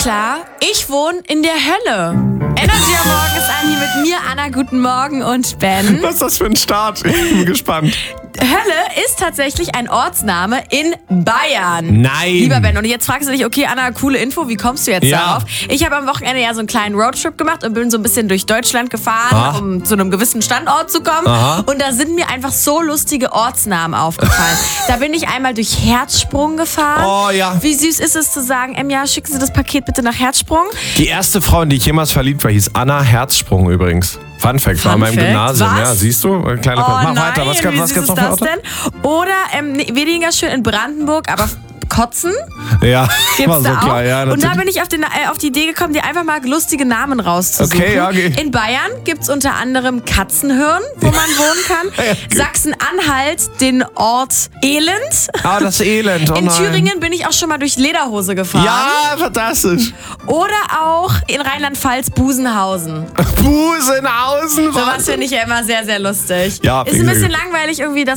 klar, ich wohne in der Hölle. Energy am Morgen ist an, hier mit mir, Anna, guten Morgen und Ben. Was ist das für ein Start? Ich bin gespannt. Hölle ist tatsächlich ein Ortsname in Bayern. Nein. Lieber Ben, und jetzt fragst du dich, okay, Anna, coole Info, wie kommst du jetzt darauf? Ich habe am Wochenende ja so einen kleinen Roadtrip gemacht und bin so ein bisschen durch Deutschland gefahren, um zu einem gewissen Standort zu kommen. Und da sind mir einfach so lustige Ortsnamen aufgefallen. Da bin ich einmal durch Herzsprung gefahren. Oh ja. Wie süß ist es zu sagen, ja, schicken Sie das Paket bitte nach Herzsprung. Die erste Frau, in die ich jemals verliebt war, hieß Anna Herzsprung übrigens. Fun Fact, war in meinem Gymnasium. Was? Ja, siehst du? Kleiner Mach weiter. Was gibt's noch für Orte? Oder weniger schön in Brandenburg, aber Kotzen Ja, gibt's war so da auch. klar. Ja, und da bin ich auf die Idee gekommen, dir einfach mal lustige Namen rauszusuchen. Okay. In Bayern gibt's unter anderem Katzenhirn, wo man wohnen kann. Sachsen-Anhalt den Ort Elend. Das Elend. In Thüringen bin ich auch schon mal durch Lederhose gefahren. Ja, fantastisch. Oder auch in Rheinland-Pfalz Busenhausen. Busenhausen. So was finde ich ja immer sehr, sehr lustig. Ja, ist ein bisschen langweilig irgendwie,